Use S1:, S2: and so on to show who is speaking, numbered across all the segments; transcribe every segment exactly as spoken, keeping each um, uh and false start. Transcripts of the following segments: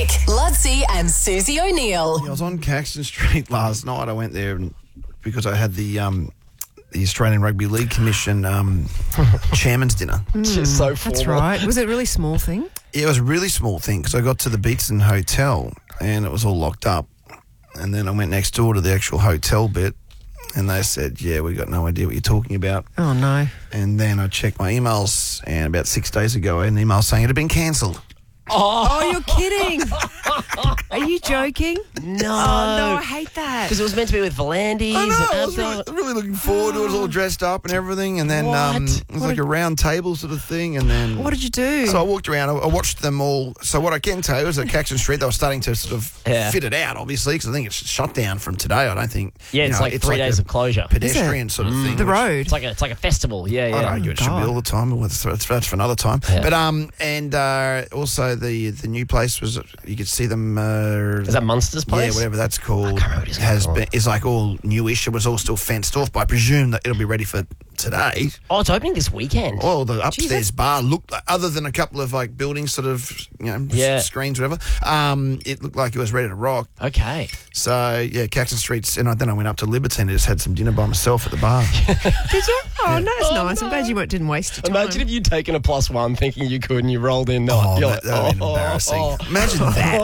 S1: Nick, Lutzi and Susie O'Neill.
S2: I was on Caxton Street last night. I went there and, because I had the um, the Australian Rugby League Commission um, chairman's dinner.
S3: Just so formal.
S4: That's right. Was it a really small thing?
S2: Yeah, it was a really small thing because I got to the Beatson Hotel and it was all locked up. And then I went next door to the actual hotel bit and they said, yeah, we got no idea what you're talking about.
S4: Oh, no.
S2: And then I checked my emails and about six days ago I had an email saying it had been cancelled.
S4: Oh, you're kidding. Are you joking?
S3: No.
S4: Oh, no, I hate that.
S3: Because it was meant to be with Volandis.
S2: I know,
S3: and
S2: I was really,
S3: Abdul-
S2: really looking forward to it. It was all dressed up and everything. And then
S3: What?
S2: um, it was
S4: What
S2: like
S4: did-
S2: a round table sort of thing. And then
S4: What did you do?
S2: So I walked around, I I watched them all. So what I can tell you is at Caxton Street, they were starting to sort of
S3: Yeah.
S2: fit it out, obviously, because I think it's shut down from today. I don't think.
S3: Yeah,
S2: you
S3: it's
S2: know,
S3: like three days
S2: a
S3: of closure.
S2: pedestrian sort of thing.
S4: the
S2: which-
S4: road.
S3: It's like a, it's like a festival. Yeah,
S2: I
S3: yeah.
S2: don't argue it should be
S4: God.
S2: all the time. Well, that's, that's that's for another time.
S3: Yeah.
S2: But um, and uh, also the the new place was you could see them. Uh,
S3: Is that Munster's place?
S2: Yeah, whatever that's called.
S3: can't remember what it's
S2: has
S3: called.
S2: been is like all newish. It was all still fenced off, but I presume that it'll be ready for today.
S3: Oh, it's opening this weekend.
S2: Well, the upstairs
S4: that's-
S2: bar looked like, other than a couple of like building sort of you know
S3: Yeah.
S2: s- screens, whatever. Um, it looked like it was ready to rock.
S3: Okay.
S2: So yeah, Caxton Street's, and I, then I went up to Liberton and just had some dinner by myself at the bar.
S4: Did you? Oh, no, that's
S3: Oh,
S4: nice. I'm
S3: no.
S4: glad you weren't, didn't waste your time.
S3: Imagine if you'd taken a plus one thinking you could and you rolled in. No,
S2: Oh,
S3: you're
S2: that,
S3: like,
S2: that would have been
S3: oh,
S2: embarrassing.
S3: oh,
S2: Imagine that.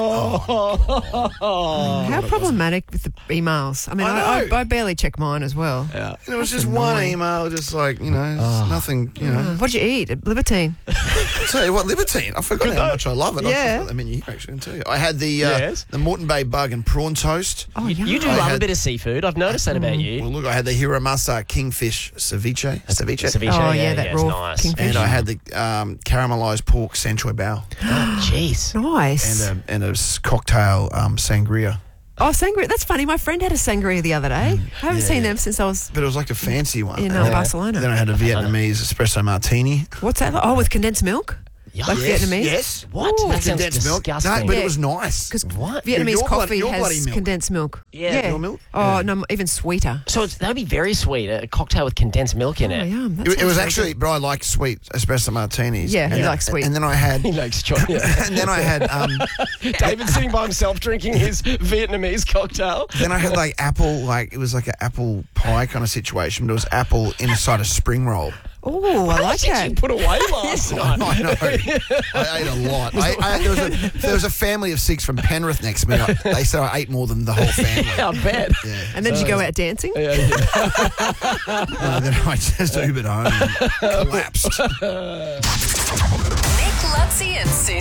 S2: Oh.
S3: oh.
S4: How problematic with the emails. I mean,
S2: I
S4: I,
S2: know.
S4: I, I barely check mine as well.
S3: Yeah.
S2: And it was just one
S4: annoying.
S2: email, just like you know,
S3: Oh.
S2: it's nothing. You know,
S4: What'd you eat at Libertine?
S2: tell you what, Libertine. I forgot how much I love it.
S4: Yeah.
S2: I got the menu here, actually. I can tell you, I had the uh,
S3: Yes.
S2: the Moreton Bay bug and prawn toast.
S4: Oh,
S3: You, you do
S4: yum.
S2: I
S3: love a
S2: had-
S3: bit of seafood. I've noticed that about you.
S2: Well, look, I had the Hiramasa kingfish ceviche, ceviche,
S3: Ceviche,
S4: Oh,
S3: yeah,
S4: yeah, that
S3: yeah, it's
S4: raw
S3: nice.
S4: kingfish.
S2: and I had the um, caramelised pork sanchoy bao
S3: Jeez.
S4: Nice.
S2: and a, and a s- cocktail um, sangria.
S4: Oh, sangria. That's funny. My friend had a sangria the other day. I haven't
S2: Yeah,
S4: seen
S2: yeah.
S4: them since I was
S2: But it was like a fancy one.
S4: in
S2: And
S4: uh,
S2: then-
S4: Barcelona.
S2: Then I had a Vietnamese espresso martini.
S4: What's that? Oh, with condensed milk?
S3: Yuck.
S4: Like
S2: Yes,
S4: Vietnamese?
S2: yes.
S3: What?
S4: Ooh.
S3: That sounds
S2: Condensed milk.
S3: disgusting.
S2: No, but
S4: Yeah.
S2: it was nice.
S4: Because
S3: What?
S4: Vietnamese
S2: Your blood-
S4: coffee
S2: your bloody
S4: has
S2: milk.
S4: condensed milk.
S3: Yeah.
S2: Your milk?
S4: Oh,
S2: Yeah.
S4: no, even sweeter.
S3: So it's, that would be very sweet, a cocktail with condensed milk in
S4: Oh,
S3: it.
S4: yum. That
S2: It, it
S4: sounds
S2: was
S4: very
S2: actually,
S4: good.
S2: but I like sweet espresso martinis.
S4: Yeah,
S2: and,
S4: he likes sweet.
S2: And then I had,
S3: He likes chocolate.
S2: and then I had, um,
S3: David sitting by himself drinking his Vietnamese cocktail.
S2: then I had like apple, like it was like an apple pie kind of situation, but it was apple inside a spring roll.
S4: Oh, I like
S3: Did
S4: that.
S3: you put away last night?
S2: I know. I ate a lot. I, I, there, was a, there was a family of six from Penrith next to me. I, they said I ate more than the whole family.
S3: I bet.
S2: Yeah.
S4: And then did you go out dancing?
S3: Yeah, yeah.
S2: No, then I just Ubered home and collapsed.
S1: Nick, Lutzi and Susie.